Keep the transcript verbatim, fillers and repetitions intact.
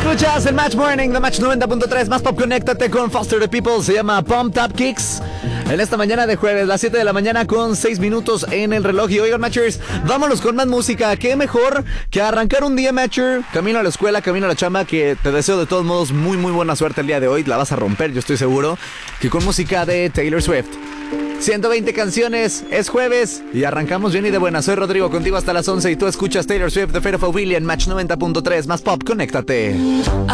Escuchas el Match Morning de Match noventa punto tres. Más pop, conéctate con Foster the People. Se llama Pump Top Kicks. En esta mañana de jueves, las siete de la mañana con seis minutos en el reloj. Y oigan, Matchers, vámonos con más música. Qué mejor que arrancar un día, Matcher, camino a la escuela, camino a la chamba, que te deseo de todos modos muy muy buena suerte el día de hoy. La vas a romper, yo estoy seguro, que con música de Taylor Swift. ciento veinte canciones, es jueves y arrancamos bien y de buena. Soy Rodrigo, contigo hasta las once y tú escuchas Taylor Swift de Fate of Ophelia en Match noventa punto tres. Más pop, conéctate.